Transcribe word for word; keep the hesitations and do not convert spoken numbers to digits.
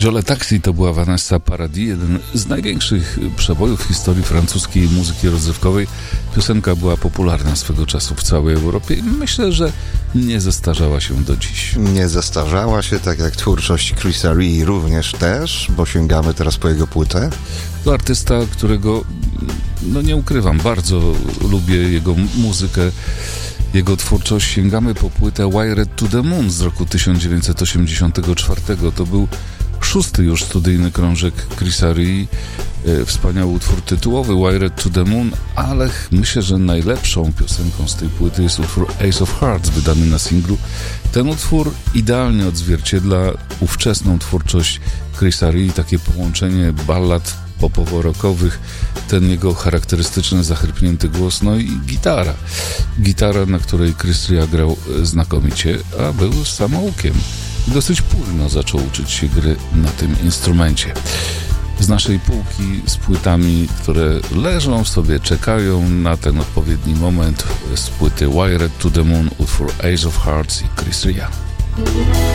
Jolie Taxi to była Vanessa Paradis, jeden z największych przebojów w historii francuskiej muzyki rozrywkowej. Piosenka była popularna swego czasu w całej Europie i myślę, że nie zestarzała się do dziś. Nie zestarzała się, tak jak twórczość Chrisa Ree również też, bo sięgamy teraz po jego płytę. To artysta, którego, no nie ukrywam, bardzo lubię jego muzykę, jego twórczość. Sięgamy po płytę Wired to the Moon z roku tysiąc dziewięćset osiemdziesiątego czwartego. To był szósty już studyjny krążek Chrisa Ree, e, wspaniały utwór tytułowy Wired to the Moon, ale myślę, że najlepszą piosenką z tej płyty jest utwór Ace of Hearts, wydany na singlu. Ten utwór idealnie odzwierciedla ówczesną twórczość Chrisa Ree, takie połączenie ballad popowo-rockowych, ten jego charakterystyczny, zachrypnięty głos, no i gitara. Gitara, na której Chris Rea grał znakomicie, a był samoukiem. Dosyć późno zaczął uczyć się gry na tym instrumencie. Z naszej półki z płytami, które leżą sobie, czekają na ten odpowiedni moment, z płyty Wired to the Moon, utwór Ace of Hearts i Chris Rea.